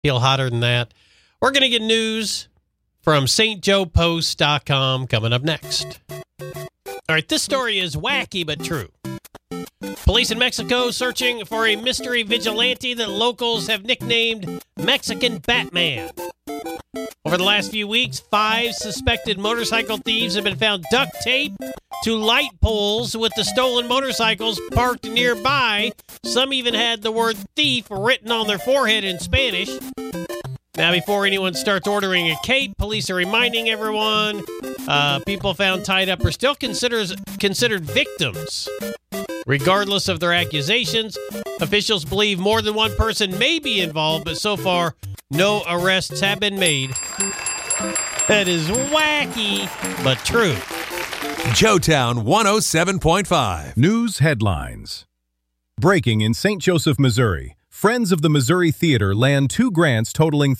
Feel hotter than that. We're going to get news from stjoepost.com coming up next. All right, this story is wacky but true. Police in Mexico searching for a mystery vigilante that locals have nicknamed Mexican Batman. Over the last few weeks, 5 suspected motorcycle thieves have been found duct taped to light poles with the stolen motorcycles parked nearby. Some even had the word thief written on their forehead in Spanish. Now, before anyone starts ordering a cape, police are reminding everyone people found tied up are still considered victims. Regardless of their accusations, officials believe more than one person may be involved, but so far, no arrests have been made. That is wacky, but true. Joetown 107.5. News headlines. Breaking in St. Joseph, Missouri. Friends of the Missouri Theater land 2 grants totaling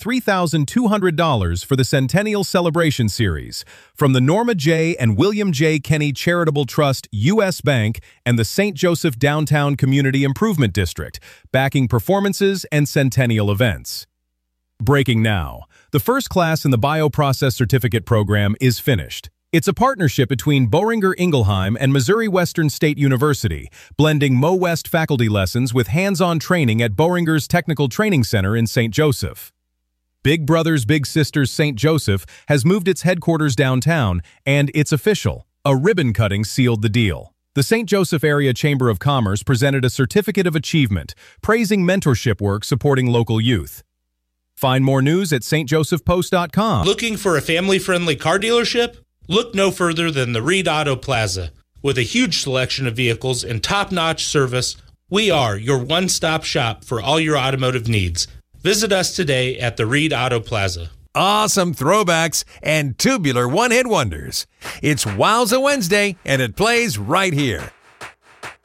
$3,200 for the Centennial Celebration Series from the Norma J. and William J. Kenny Charitable Trust, U.S. Bank, and the St. Joseph Downtown Community Improvement District, backing performances and centennial events. Breaking now. The first class in the Bioprocess Certificate Program is finished. It's a partnership between Boehringer Ingelheim and Missouri Western State University, blending MoWest faculty lessons with hands-on training at Boehringer's Technical Training Center in St. Joseph. Big Brothers Big Sisters St. Joseph has moved its headquarters downtown, and it's official. A ribbon cutting sealed the deal. The St. Joseph Area Chamber of Commerce presented a Certificate of Achievement, praising mentorship work supporting local youth. Find more news at stjosephpost.com. Looking for a family-friendly car dealership? Look no further than the Reed Auto Plaza. With a huge selection of vehicles and top-notch service, we are your one-stop shop for all your automotive needs. Visit us today at the Reed Auto Plaza. Awesome throwbacks and tubular one-hit wonders. It's Wowza Wednesday, and it plays right here.